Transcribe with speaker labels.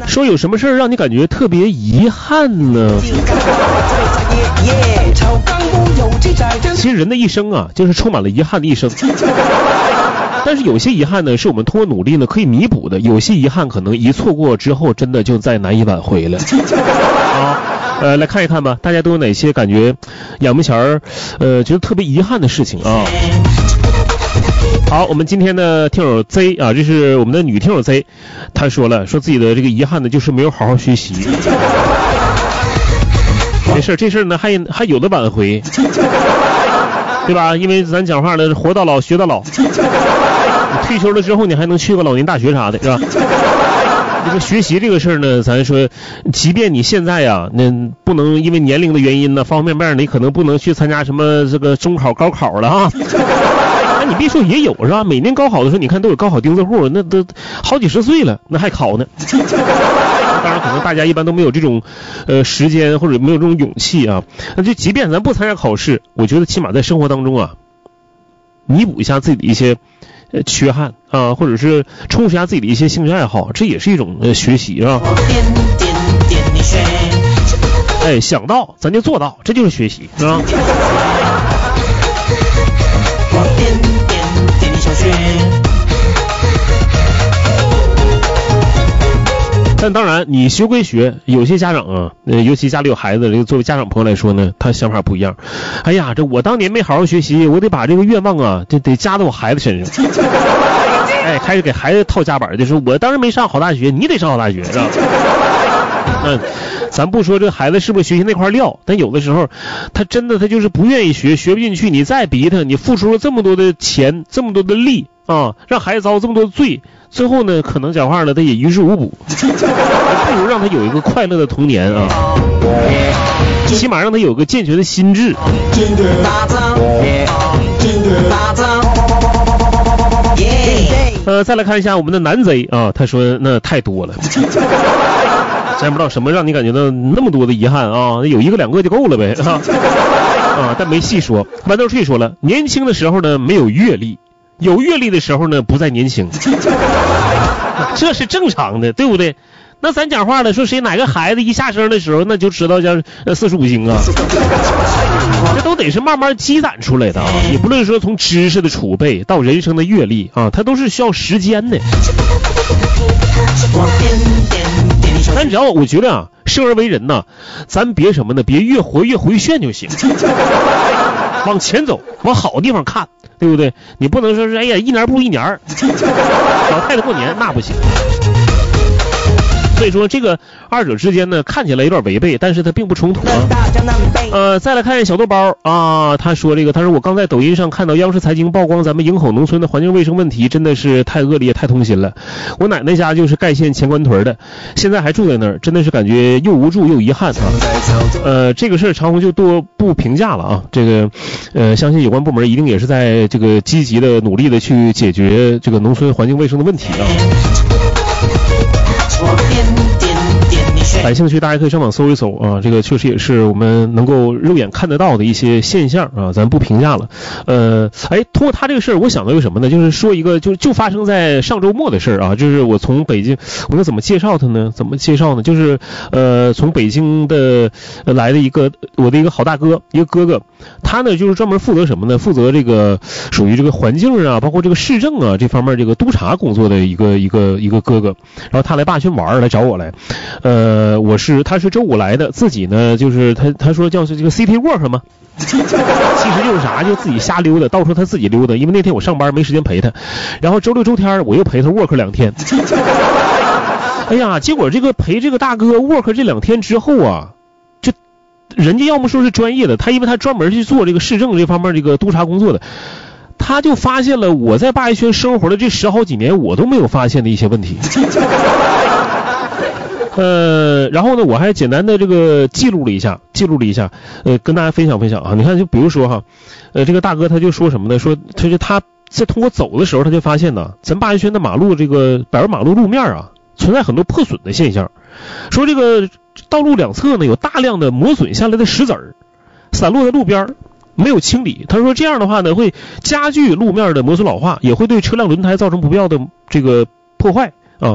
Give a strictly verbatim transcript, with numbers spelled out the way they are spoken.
Speaker 1: 说有什么事儿让你感觉特别遗憾呢？其实人的一生啊，就是充满了遗憾的一生。但是有些遗憾呢，是我们通过努力呢可以弥补的；有些遗憾可能一错过之后，真的就再难以挽回了。啊，呃，来看一看吧，大家都有哪些感觉眼目前儿，呃，觉得特别遗憾的事情啊？好，我们今天的听友 Z 啊，这是我们的女听友 Z， 她说了，说自己的这个遗憾呢，就是没有好好学习。没事，这事儿呢还还有的挽回，对吧？因为咱讲话呢，活到老学到老。你退休了之后，你还能去个老年大学啥的，是吧？这个学习这个事儿呢，咱说，即便你现在呀，那不能因为年龄的原因呢，方方面面你可能不能去参加什么这个中考、高考了啊。那你别说也有是吧？每年高考的时候，你看都有高考钉子户，那都好几十岁了，那还考呢。当然，可能大家一般都没有这种呃时间或者没有这种勇气啊。那就即便咱不参加考试，我觉得起码在生活当中啊，弥补一下自己的一些呃缺憾啊，或者是充实一下自己的一些兴趣爱好，这也是一种呃学习啊。哎，想到咱就做到，这就是学习，是吧？但当然，你学归学，有些家长啊，呃，尤其家里有孩子，这个作为家长朋友来说呢，他想法不一样。哎呀，这我当年没好好学习，我得把这个愿望啊，就得加到我孩子身上。哎，开始给孩子套夹板，就说我当然没上好大学，你得上好大学，是吧？嗯，咱不说这孩子是不是学习那块料，但有的时候他真的他就是不愿意学，学不进去，你再逼他，你付出了这么多的钱，这么多的力啊，让孩子遭这么多的罪，最后呢，可能讲话了，他也于事无补，不如让他有一个快乐的童年啊，起码让他有个健全的心智。呃，再来看一下我们的男贼啊，他说那太多了。真不知道什么让你感觉到那么多的遗憾啊，有一个两个就够了呗啊啊！但没细说。豌豆脆说了，年轻的时候呢没有阅历，有阅历的时候呢不再年轻，这是正常的，对不对？那咱讲话了，说谁哪个孩子一下生的时候，那就知道像四书五经啊，这都得是慢慢积攒出来的啊。也不论说从知识的储备到人生的阅历啊，它都是需要时间的。但只要我觉得啊，生而为人呐，咱别什么呢？别越活越回旋就行，往前走，往好地方看，对不对？你不能说是哎呀一年不如一年，老太太过年那不行。所以说这个二者之间呢，看起来有点违背，但是它并不冲突啊。呃，再来看小豆包啊，他说这个，他说我刚在抖音上看到央视财经曝光咱们营口农村的环境卫生问题，真的是太恶劣太痛心了。我奶奶家就是盖县前关屯的，现在还住在那儿，真的是感觉又无助又遗憾啊。呃，这个事儿长虹就多不评价了啊。这个呃，相信有关部门一定也是在这个积极的努力的去解决这个农村环境卫生的问题啊。感兴趣大家可以上网搜一搜啊，这个确实也是我们能够肉眼看得到的一些现象啊，咱不评价了。呃，哎，通过他这个事儿，我想到一个什么呢？就是说一个就就发生在上周末的事儿啊，就是我从北京，我该怎么介绍他呢？怎么介绍呢？就是呃，从北京的、呃、来的一个我的一个好大哥，一个哥哥，他呢就是专门负责什么呢？负责这个属于这个环境啊，包括这个市政啊这方面这个督查工作的一个一个一个哥哥。然后他来霸轩玩来找我来，呃。我是他是周五来的，自己呢就是他他说叫是这个 city walk 嘛，其实就是啥，就自己瞎溜达，到处他自己溜达，因为那天我上班没时间陪他，然后周六周天我又陪他 work 两天。哎呀，结果这个陪这个大哥 work 这两天之后啊，就人家要么说是专业的，他因为他专门去做这个市政这方面这个督查工作的，他就发现了我在鲅鱼圈生活的这十好几年我都没有发现的一些问题。呃，然后呢，我还简单的这个记录了一下，记录了一下，呃，跟大家分享分享啊。你看，就比如说哈，呃，这个大哥他就说什么呢？说他就他在通过走的时候，他就发现呢，咱鲅鱼圈的马路这个柏油马路路面啊，存在很多破损的现象。说这个道路两侧呢有大量的磨损下来的石子儿，散落在路边，没有清理。他说这样的话呢，会加剧路面的磨损老化，也会对车辆轮胎造成不必要的这个破坏。